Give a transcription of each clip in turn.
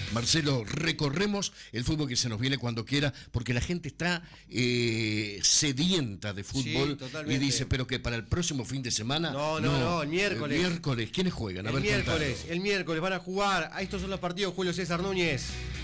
Marcelo, recorremos el fútbol que se nos viene cuando quiera, porque la gente está sedienta de fútbol y dice, pero que para el próximo fin de semana... No, el miércoles. El miércoles, ¿quiénes juegan? El miércoles van a jugar, estos son los partidos, Julio César Núñez.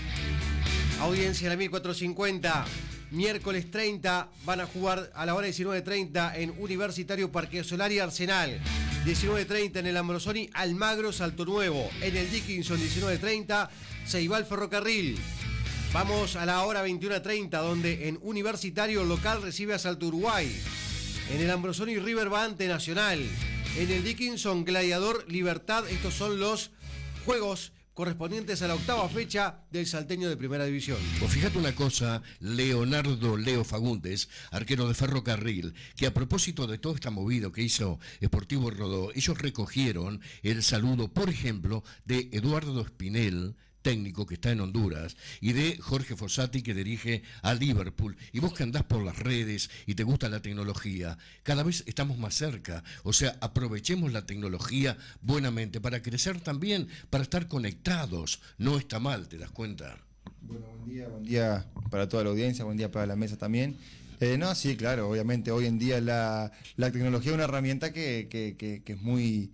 Audiencia de la 1450. Miércoles 30 van a jugar a la hora 19:30 en Universitario Parque Solari Arsenal. 19:30 en el Ambrosoni Almagro Salto Nuevo. En el Dickinson 19:30 Ceibal Ferrocarril. Vamos a la hora 21:30 donde en Universitario local recibe a Salto Uruguay. En el Ambrosoni River va ante Nacional. En el Dickinson Gladiador Libertad. Estos son los juegos correspondientes a la octava fecha del salteño de Primera División. Pues fíjate una cosa, Leonardo Leo Fagundes, arquero de Ferrocarril, que a propósito de todo esta movida que hizo Sportivo Rodó, ellos recogieron el saludo, por ejemplo, de Eduardo Espinel, técnico que está en Honduras, y de Jorge Fossati, que dirige a Liverpool. Y vos que andás por las redes y te gusta la tecnología, cada vez estamos más cerca. O sea, aprovechemos la tecnología buenamente para crecer también, para estar conectados. No está mal, ¿te das cuenta? Bueno, buen día para toda la audiencia, buen día para la mesa también. Sí, claro, obviamente hoy en día la tecnología es una herramienta que es muy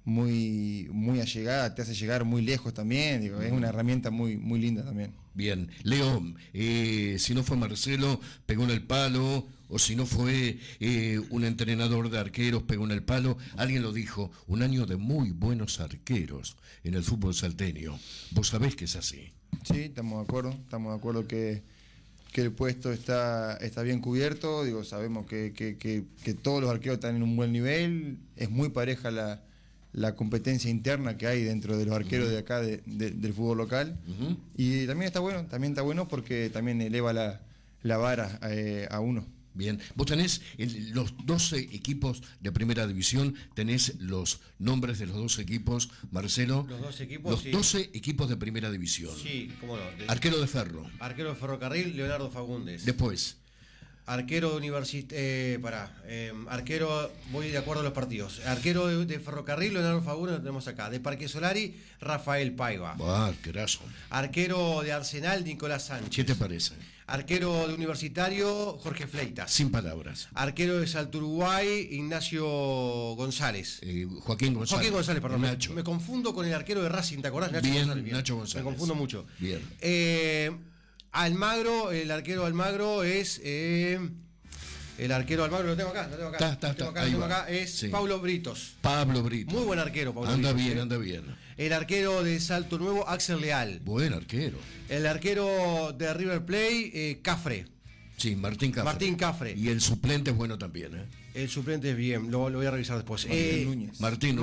allegada, te hace llegar muy lejos también, digo, es una herramienta muy linda también. Bien, Leo, si no fue Marcelo, pegó en el palo, o si no fue un entrenador de arqueros, pegó en el palo, alguien lo dijo, un año de muy buenos arqueros en el fútbol salteño. Vos sabés que es así. Sí, estamos de acuerdo que el puesto está bien cubierto, digo, sabemos que todos los arqueros están en un buen nivel, es muy pareja la competencia interna que hay dentro de los arqueros de acá del fútbol local. Y también está bueno porque también eleva la vara a uno. Bien, vos tenés los 12 equipos de Primera División, tenés los nombres de los 12 equipos, Marcelo. Los 12 equipos, los 12 equipos de Primera División. Sí, cómo no. Arquero de Ferro. Arquero de Ferrocarril, Leonardo Fagundes. Después. Arquero de arquero, voy de acuerdo a los partidos. Arquero de Ferrocarril, Leonardo Fagundes, lo tenemos acá. De Parque Solari, Rafael Paiva. Arquerazo. Arquero de Arsenal, Nicolás Sánchez. ¿Qué te parece? Arquero de Universitario, Jorge Fleitas. Sin palabras. Arquero de Salto Uruguay, Ignacio González. Joaquín González, perdón. Nacho. Me confundo con el arquero de Racing, ¿te acordás? Nacho González. Me confundo mucho. Bien. Almagro, el arquero Almagro es... el arquero Almagro lo tengo acá. Es sí. Pablo Britos. Muy buen arquero, Pablo anda Britos. Anda bien. El arquero de Salto Nuevo, Axel Leal. Buen arquero. El arquero de River Plate, Cafre. Sí, Martín Cafre. Y el suplente es bueno también, El suplente es bien, lo voy a revisar después. Martín Núñez. Martín